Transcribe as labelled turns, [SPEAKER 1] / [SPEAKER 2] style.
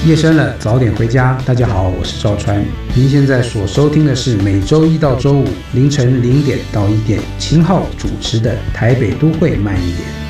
[SPEAKER 1] 夜深了，早点回家。大家好，我是赵川。您现在所收听的是每周一到周五凌晨0点到1点，秦昊主持的台北都会慢一点。